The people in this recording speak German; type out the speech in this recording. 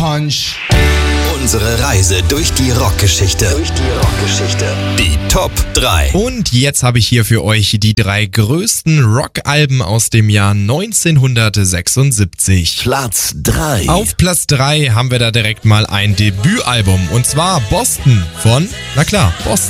Punch. Unsere Reise durch die Rockgeschichte. Die Top 3. Und jetzt habe ich hier für euch die 3 größten Rockalben aus dem Jahr 1976. Platz 3. Auf Platz 3 haben wir da direkt mal ein Debütalbum. Und zwar Boston von, na klar, Boston.